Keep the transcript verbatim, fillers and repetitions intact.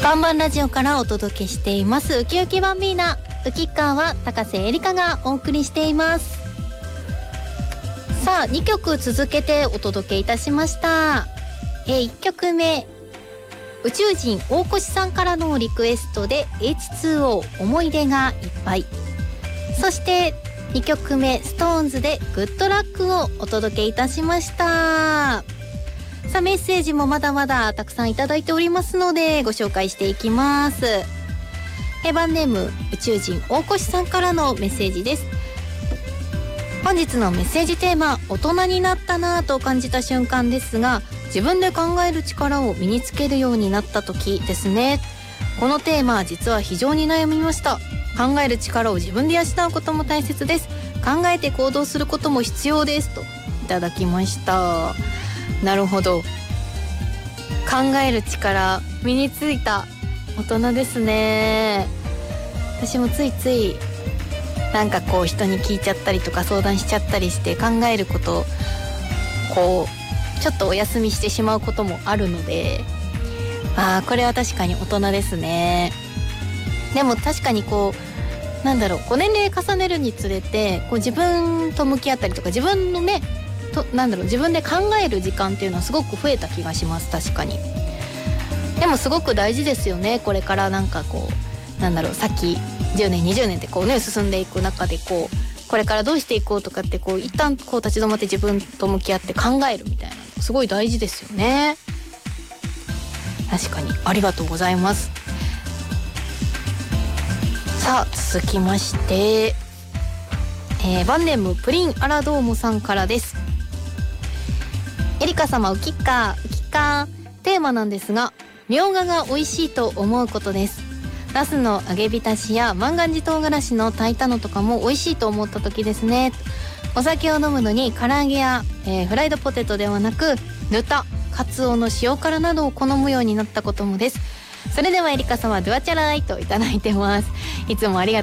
バンバンラジオからお届けしていますウキウキバンビーナ。ウキッカーは高瀬えりかがお送りしています。さあにきょく続けてお届けいたしました。えいっきょくめ、宇宙人大越さんからのリクエストで エイチツーオー 思い出がいっぱい。そしてにきょくめ、ストーンズでグッドラックをお届けいたしました。さあメッセージもまだまだたくさんいただいておりますのでご紹介していきます。えバンネーム宇宙人大越さんからのメッセージです。本日のメッセージテーマ、大人になったなぁと感じた瞬間ですが、自分で考える力を身につけるようになった時ですね。このテーマ実は非常に悩みました。考える力を自分で養うことも大切です。考えて行動することも必要ですといただきました。なるほど、考える力身についた大人ですね。私もついついなんかこう人に聞いちゃったりとか相談しちゃったりして考えることをこうちょっとお休みしてしまうこともあるので、あーこれは確かに大人ですね。でも確かにこうなんだろう、こう年齢重ねるにつれてこう自分と向き合ったりとか自分のねとなんだろう自分で考える時間っていうのはすごく増えた気がします。確かに。でもすごく大事ですよね。これからなんかこうなんだろう先じゅうねんにじゅうねんってこうね進んでいく中でこうこれからどうしていこうとかってこう一旦こう立ち止まって自分と向き合って考えるみたいなのすごい大事ですよね。確かにありがとうございます。さあ続きまして、えー、バンネームプリンアラドーモさんからです。エリカ様、ウキッカーウキッカー、テーマなんですが、みょうがが美味しいと思うことです。ナスの揚げ浸しや万願寺唐辛子の炊いたのとかも美味しいと思った時ですね。お酒を飲むのに唐揚げや、えー、フライドポテトではなくぬた、カツオの塩辛などを好むようになったこともです。それではエリカ様、ドゥアチャライといただいてます。いつもありがとう